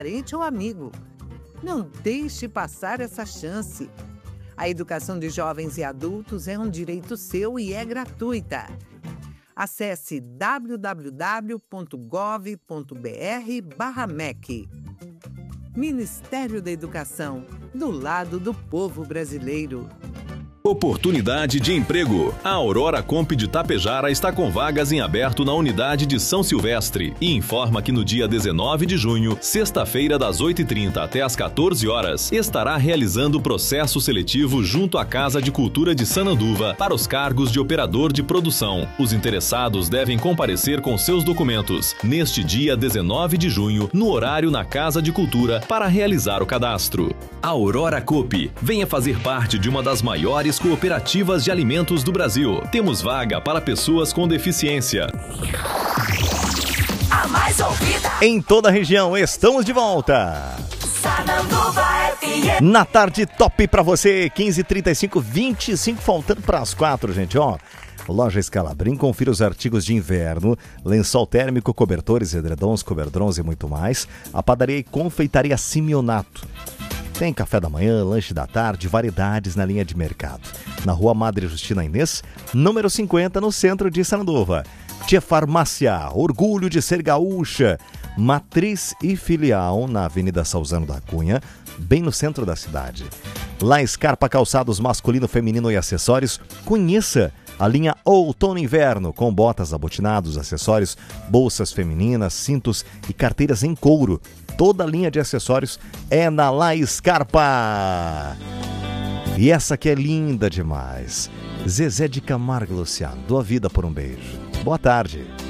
parente ou amigo. Não deixe passar essa chance. A educação de jovens e adultos é um direito seu e é gratuita. Acesse www.gov.br/MEC. Ministério da Educação, do lado do povo brasileiro. Oportunidade de emprego. A Aurora Comp de Tapejara está com vagas em aberto na unidade de São Silvestre e informa que no dia 19 de junho, sexta-feira, das 8h30 até as 14 horas, estará realizando o processo seletivo junto à Casa de Cultura de Sananduva para os cargos de operador de produção. Os interessados devem comparecer com seus documentos neste dia 19 de junho, no horário na Casa de Cultura, para realizar o cadastro. Aurora Coop, venha fazer parte de uma das maiores cooperativas de alimentos do Brasil. Temos vaga para pessoas com deficiência. A mais ouvida em toda a região, estamos de volta. Sananduva FM. Na tarde top pra você, 15h35, 25 faltando para as 4, gente, ó. Loja Scalabrin, confira os artigos de inverno, lençol térmico, cobertores, edredons, coberdrons e muito mais. A padaria e confeitaria Simeonato. Tem café da manhã, lanche da tarde, variedades na linha de mercado. Na Rua Madre Justina Inês, número 50, no centro de Sananduva. Tia Farmácia, orgulho de ser gaúcha. Matriz e filial na Avenida Salzano da Cunha, bem no centro da cidade. La Scarpa Calçados masculino, feminino e acessórios. Conheça a linha Outono e Inverno, com botas, abotinados, acessórios, bolsas femininas, cintos e carteiras em couro. Toda a linha de acessórios é na La Scarpa. E essa aqui é linda demais. Zezé de Camargo Luciano, dou a vida por um beijo. Boa tarde.